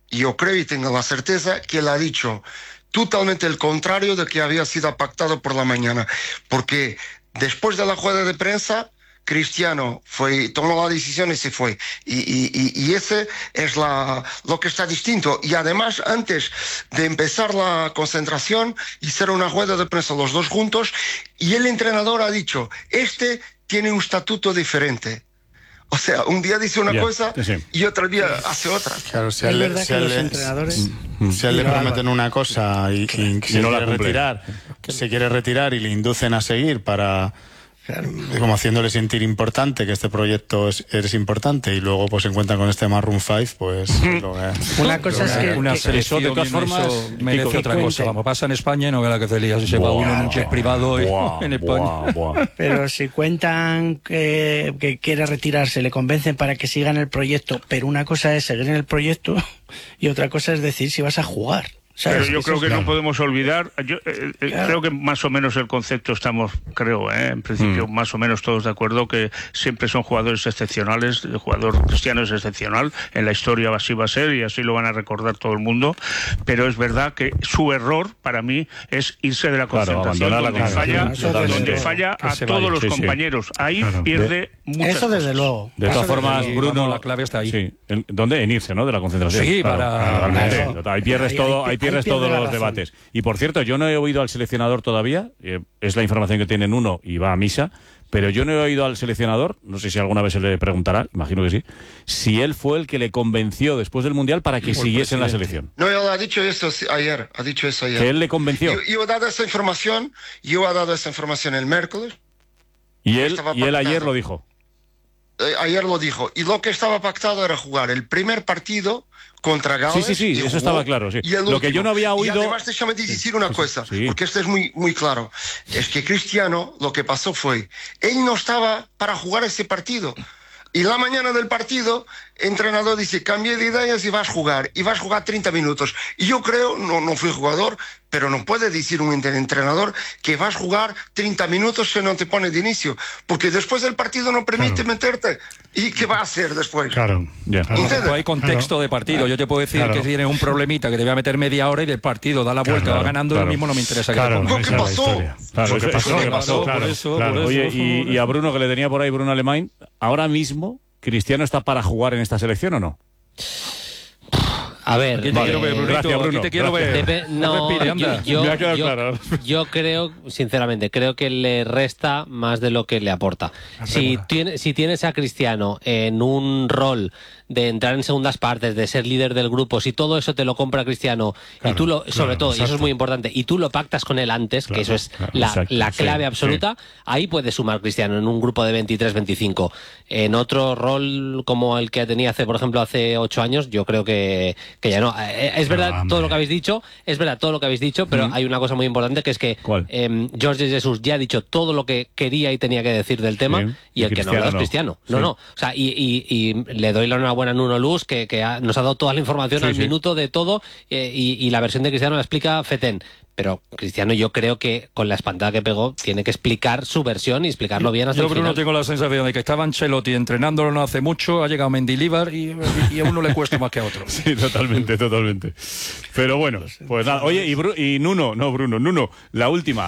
y yo creo y tengo la certeza que él ha dicho totalmente el contrario de que había sido pactado por la mañana, porque después de la rueda de prensa, Cristiano tomó la decisión y se fue. Y ese es lo que está distinto. Y además, antes de empezar la concentración, hicieron una rueda de prensa los dos juntos y el entrenador ha dicho, este tiene un estatuto diferente. O sea, un día dice una cosa y otro día hace otra. Claro, si a él le prometen una cosa y no la retirar, se quiere retirar y le inducen a seguir para... Claro. Como haciéndole sentir importante, que este proyecto es importante, y luego pues se encuentran con este Maroon 5, pues... Una cosa es que... Una selección, de todas formas, merece otra cosa. Vamos, pasa en España y no ve la que se lía. Si se va uno en un jet privado en España. Pero si cuentan que quiere retirarse, le convencen para que siga en el proyecto, pero una cosa es seguir en el proyecto y otra cosa es decir si vas a jugar. Pero yo creo que no podemos olvidar, creo que más o menos el concepto estamos, en principio más o menos todos de acuerdo que siempre son jugadores excepcionales, el jugador Cristiano es excepcional, en la historia así va a ser y así lo van a recordar todo el mundo, pero es verdad que su error para mí es irse de la concentración, donde falla a todos los compañeros, ahí pierde muchas eso desde cosas. luego. De todas formas, Bruno, la clave está ahí. Sí. ¿Dónde? En irse, ¿no? De la concentración. Sí, Ahí pierdes todo. Pierdes todos los debates. Y por cierto, yo no he oído al seleccionador todavía, es la información que tienen uno y va a misa, pero yo no he oído al seleccionador, no sé si alguna vez se le preguntará, imagino que sí, si él fue el que le convenció después del Mundial para que siguiese en la selección. No, él ha dicho eso ayer, Que él le convenció. Yo he dado esa información, el miércoles. Y él ayer lo dijo. Ayer lo dijo. Y lo que estaba pactado era jugar el primer partido contra Gales. Sí, eso estaba claro. Sí. Lo que yo no había oído... Y además déjame decir una cosa, porque esto es muy, muy claro. Es que Cristiano, lo que pasó fue, él no estaba para jugar ese partido. Y la mañana del partido, el entrenador dice, cambie de ideas y vas a jugar. Y vas a jugar 30 minutos. Y yo creo, no fui jugador, pero no puede decir un entrenador que vas a jugar 30 minutos si no te pone de inicio. Porque después del partido no permite meterte. ¿Y qué va a hacer después? Claro. Hay contexto de partido. Yo te puedo decir que tiene un problemita que te voy a meter media hora y del partido da la vuelta, va ganando, lo mismo no me interesa que te ponga. ¿Qué pasó? ¿Qué pasó? Por eso. Oye, y a Bruno, que le tenía por ahí, Bruno Alemán, ahora mismo, ¿Cristiano está para jugar en esta selección o no? A ver, gracias, Bruno. Te quiero ver. No, me ha quedado claro. Yo creo, sinceramente, que le resta más de lo que le aporta. Si tienes a Cristiano en un rol de entrar en segundas partes, de ser líder del grupo, si todo eso te lo compra Cristiano, y tú sobre todo, y eso es muy importante, y tú lo pactas con él antes, que eso es la clave absoluta, ahí puede sumar Cristiano en un grupo de 23-25. En otro rol como el que tenía hace 8 años, yo creo que ya no. Es verdad todo lo que habéis dicho, pero hay una cosa muy importante, que es que Jorge Jesús ya ha dicho todo lo que quería y tenía que decir del tema, y el que no habla es Cristiano. No. O sea, y le doy la enhorabuena a Nuno Luz, que nos ha dado toda la información al minuto de todo, y la versión de Cristiano la explica Feten. Pero Cristiano, yo creo que con la espantada que pegó tiene que explicar su versión y explicarlo bien hasta el final. Yo, Bruno, tengo la sensación de que estaba Ancelotti entrenándolo no hace mucho, ha llegado Mendilibar y a uno le cuesta más que a otro. Sí, totalmente. Pero bueno, pues nada. Oye, y Nuno, la última.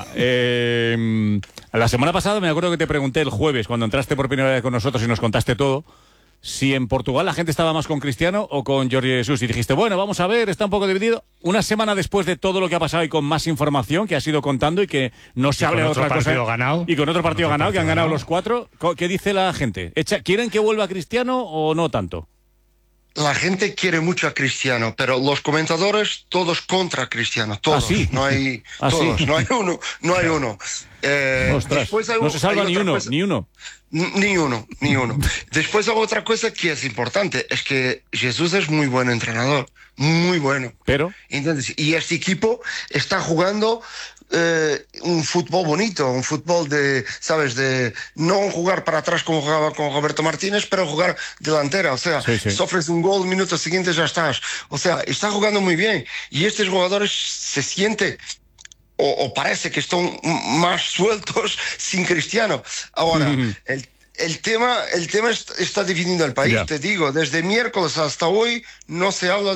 La semana pasada me acuerdo que te pregunté el jueves, cuando entraste por primera vez con nosotros y nos contaste todo, si en Portugal la gente estaba más con Cristiano o con Jorge Jesús, y dijiste, bueno, vamos a ver, está un poco dividido. Una semana después de todo lo que ha pasado y con más información que has ido contando y que no se hable de otra cosa, y con otro partido ganado, que han ganado los 4, ¿qué dice la gente? ¿Quieren que vuelva Cristiano o no tanto? La gente quiere mucho a Cristiano, pero los comentadores todos contra Cristiano, todos. ¿Sí? No hay todos, no hay uno. Ostras, no se salva ni uno. Ni uno. Después hay otra cosa que es importante, es que Jesús es muy buen entrenador, muy bueno. Pero, ¿entiendes? Y este equipo está jugando un fútbol bonito, un fútbol de no jugar para atrás como jugaba con Roberto Martínez, pero jugar delantera, o sea, sufres un gol, minutos siguientes ya estás, o sea, está jugando muy bien, y estos jugadores se sienten o parece que están más sueltos sin Cristiano. Ahora, el tema está dividiendo el país, te digo, desde miércoles hasta hoy no se habla